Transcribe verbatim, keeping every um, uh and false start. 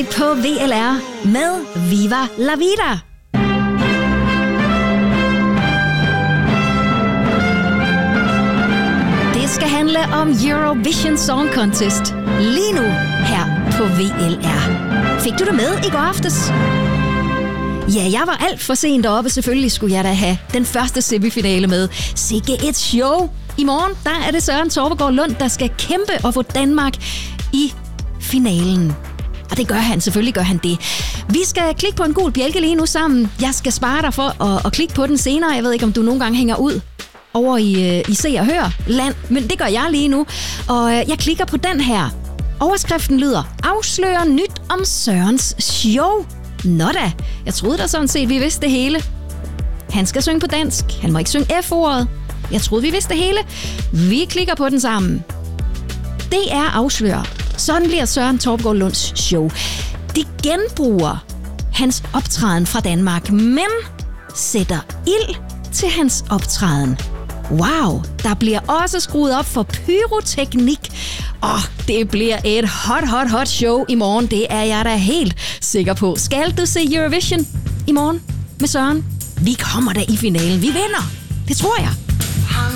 På V L R med Viva La Vida. Det skal handle om Eurovision Song Contest lige nu her på V L R. Fik du det med i går aftes? Ja, jeg var alt for sent deroppe. Selvfølgelig skulle jeg da have den første semifinale med. Sikke et show! I morgen der er det Søren Torpegaard Lund, der skal kæmpe og få Danmark i finalen. Og det gør han, selvfølgelig gør han det. Vi skal klikke på en gul bjælke lige nu sammen. Jeg skal spare dig for at, at klikke på den senere. Jeg ved ikke, om du nogle gange hænger ud over i, i Se og Hør land, men det gør jeg lige nu. Og jeg klikker på den her. Overskriften lyder: afslører nyt om Sørens show. Nå da, jeg troede da sådan set, vi vidste det hele. Han skal synge på dansk. Han må ikke synge F-ordet. Jeg troede, vi vidste det hele. Vi klikker på den sammen. Det er afslører. Sådan bliver Søren Torpegaard Lunds show. De genbruger hans optræden fra Danmark, men sætter ild til hans optræden. Wow, der bliver også skruet op for pyroteknik. Og det bliver et hot, hot, hot show i morgen. Det er jeg da helt sikker på. Skal du se Eurovision i morgen med Søren? Vi kommer da i finalen. Vi vinder. Det tror jeg.